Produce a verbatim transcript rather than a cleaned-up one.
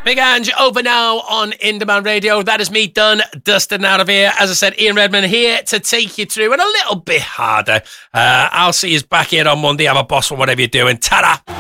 Big Ange over now on In Demand Radio. That is me done, dusted out of here. As I said, Ian Redman here to take you through and a little bit harder. Uh, I'll see you back here on Monday. Have a boss for whatever you're doing. Ta-da!